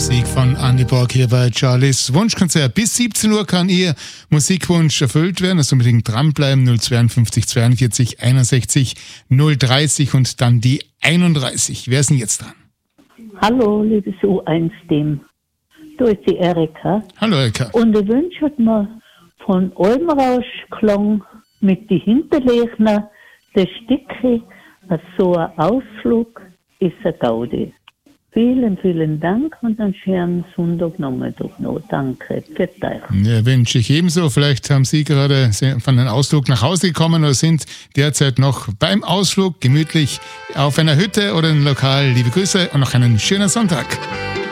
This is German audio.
Musik von Andy Borg hier bei Charlies Wunschkonzert. Bis 17 Uhr kann Ihr Musikwunsch erfüllt werden. Also unbedingt dranbleiben. 052 42 61 030 und dann die 31. Wer ist denn jetzt dran? Hallo, liebes U1-Team. Du ist die Erika. Hallo Erika. Und ich wünsche mir von Olmrausch-Klang mit die Hinterlegner, das Stückchen, so ein Ausflug ist ein Gaudi. Vielen, vielen Dank und einen schönen Sonntagnachmittag noch. Danke. Für euch. Ja, wünsche ich ebenso. Vielleicht haben Sie gerade von einem Ausflug nach Hause gekommen oder sind derzeit noch beim Ausflug gemütlich auf einer Hütte oder einem Lokal. Liebe Grüße und noch einen schönen Sonntag.